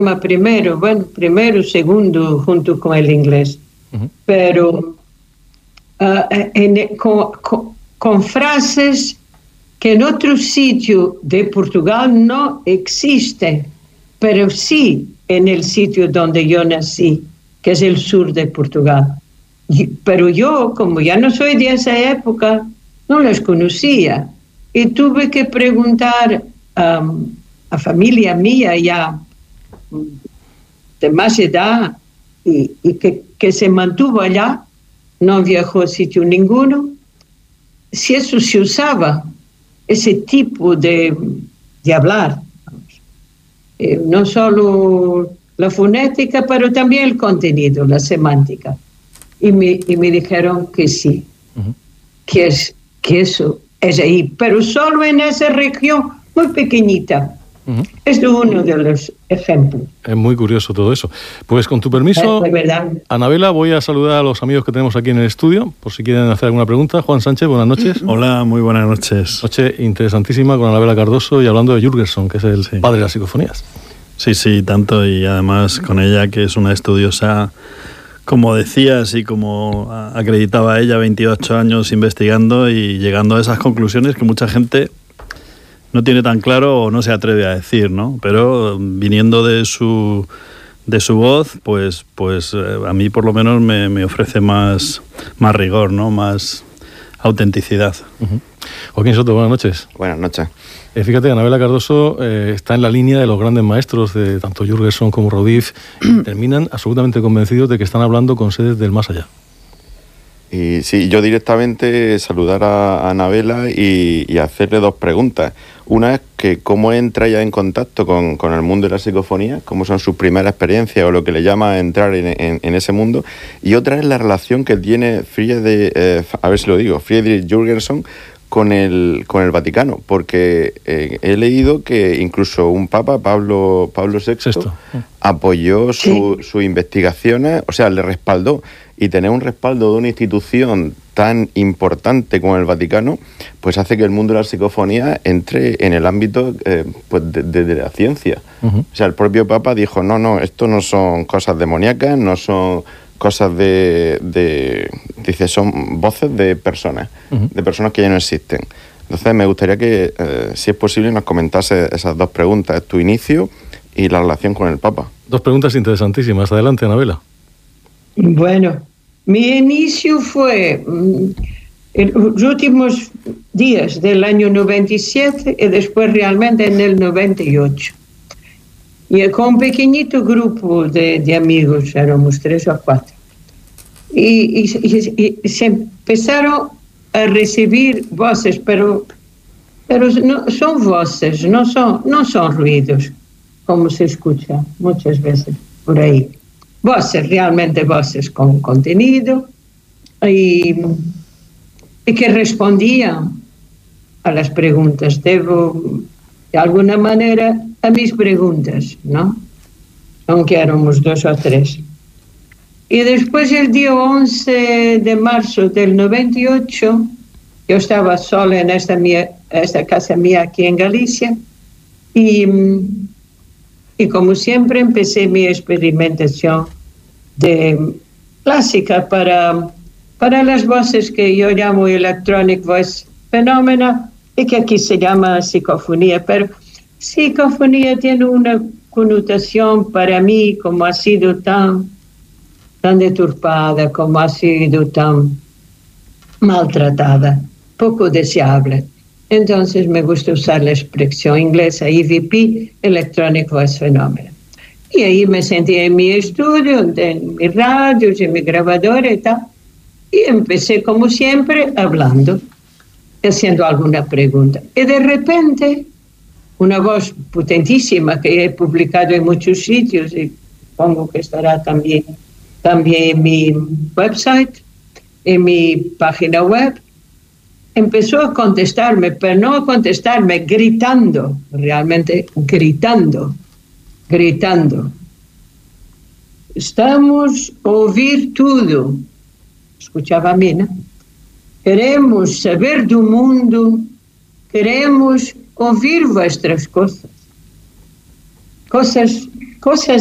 primero, segundo, junto con el inglés. Pero con frases que en otro sitio de Portugal no existen, pero sí en el sitio donde yo nací, que es el sur de Portugal. Pero yo, como ya no soy de esa época, no las conocía. Y tuve que preguntar a familia mía ya de más edad y que se mantuvo allá, no viajó a sitio ninguno, si eso se usaba, ese tipo de hablar. No solo la fonética, pero también el contenido, la semántica. Y me dijeron que sí, que eso es ahí, pero solo en esa región muy pequeñita. Es uno de los ejemplos. Es muy curioso todo eso. Pues con tu permiso, Anabela, voy a saludar a los amigos que tenemos aquí en el estudio, por si quieren hacer alguna pregunta. Juan Sánchez, buenas noches. Hola, muy buenas noches. Noche interesantísima con Anabela Cardoso y hablando de Jürgenson, que es el padre de las psicofonías. Sí, tanto, y además con ella, que es una estudiosa, como decías y como acreditaba ella, 28 años investigando y llegando a esas conclusiones que mucha gente no tiene tan claro o no se atreve a decir, ¿no? Pero viniendo de su voz, pues a mí por lo menos me ofrece más rigor, ¿no? Más autenticidad. Joaquín Soto, buenas noches. Buenas noches. Fíjate, Anabela Cardoso está en la línea de los grandes maestros de tanto Jürgenson como Rodif, y terminan absolutamente convencidos de que están hablando con seres del más allá. Y sí, yo directamente saludar a Anabela y hacerle dos preguntas. Una es que cómo entra ella en contacto con el mundo de la psicofonía, cómo son sus primeras experiencias o lo que le llama a entrar en ese mundo. Y otra es la relación que tiene Friedrich Jürgenson con el Vaticano, porque he leído que incluso un papa, Pablo VI, apoyó sus investigaciones, o sea, le respaldó. Y tener un respaldo de una institución tan importante como el Vaticano, pues hace que el mundo de la psicofonía entre en el ámbito de la ciencia. O sea, el propio Papa dijo, no, esto no son cosas demoníacas, no son cosas dice, son voces de personas, de personas que ya no existen. Entonces me gustaría que, si es posible, nos comentase esas dos preguntas, tu inicio y la relación con el Papa. Dos preguntas interesantísimas. Adelante, Anabela. Bueno, mi inicio fue en los últimos días del año 97 y después realmente en el 98. Y con un pequeñito grupo de amigos, éramos 3 o 4. Y se empezaron a recibir voces, pero no son voces, no son ruidos, como se escucha muchas veces por ahí. Voces, realmente voces con contenido y que respondían a las preguntas. De alguna manera, a mis preguntas, ¿no? Aunque éramos 2 o 3. Y después, el día 11 de marzo del 98, yo estaba sola en esta casa mía aquí en Galicia y como siempre empecé mi experimentación clásica para las voces que yo llamo Electronic Voice Phenomena y que aquí se llama psicofonía, pero psicofonía tiene una connotación para mí como ha sido tan deturpada, como ha sido tan maltratada, poco deseable. Entonces me gusta usar la expresión inglesa EVP, Electronic Voice Phenomena. Y ahí me sentí en mi estudio, en mi radio, en mi grabadora y tal. Y empecé como siempre hablando, haciendo alguna pregunta. Y de repente, una voz potentísima que he publicado en muchos sitios y supongo que estará también en mi website, en mi página web, empezó a contestarme, pero no a contestarme gritando, realmente gritando. Estamos a ouvir tudo. Escuchaba a mí, ¿no? Queremos saber do mundo, queremos ouvir vuestras cosas. Cosas cosas